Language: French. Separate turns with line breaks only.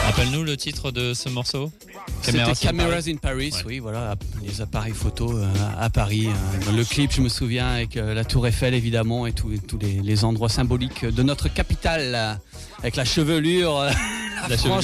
Rappelle-nous le titre de ce morceau.
C'était Cameras in Paris, ouais. Oui, voilà, les appareils photo à Paris. Dans le clip, je me souviens, avec la Tour Eiffel, évidemment, et tous les endroits symboliques de notre capitale, avec la chevelure, la frange